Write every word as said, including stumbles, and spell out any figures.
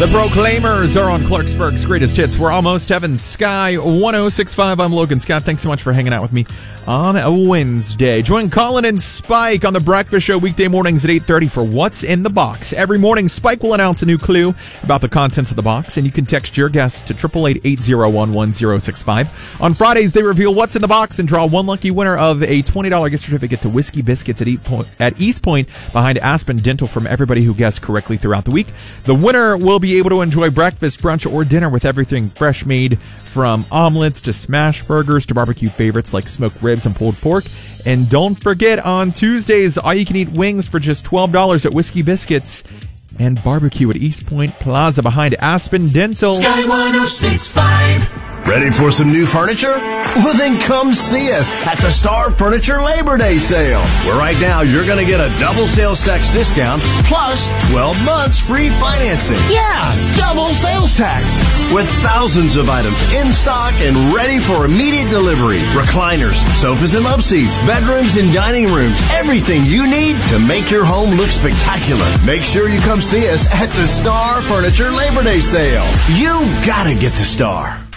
The Proclaimers are on Clarksburg's Greatest Hits. We're almost heaven. Sky one oh six point five. I'm Logan Scott. Thanks so much for hanging out with me on a Wednesday. Join Colin and Spike on The Breakfast Show weekday mornings at eight thirty for What's in the Box. Every morning, Spike will announce a new clue about the contents of the box, and you can text your guess to eight eight eight, eight oh one, one oh six five. On Fridays, they reveal what's in the box and draw one lucky winner of a twenty dollars gift certificate to Whiskey Biscuits at East Point behind Aspen Dental from everybody who guessed correctly throughout the week. The winner will be able to enjoy breakfast, brunch, or dinner with everything fresh made, from omelets to smash burgers to barbecue favorites like smoked ribs and pulled pork. And don't forget, on Tuesdays, all-you-can-eat wings for just twelve dollars at Whiskey Biscuits and barbecue at East Point Plaza behind Aspen Dental. Sky one oh six point five. Ready for some new furniture? Well, then come see us at the Star Furniture Labor Day Sale, where right now you're going to get a double sales tax discount plus twelve months free financing. Yeah, double sales tax. With thousands of items in stock and ready for immediate delivery. Recliners, sofas and love seats, bedrooms and dining rooms. Everything you need to make your home look spectacular. Make sure you come see us at the Star Furniture Labor Day Sale. You gotta get the Star.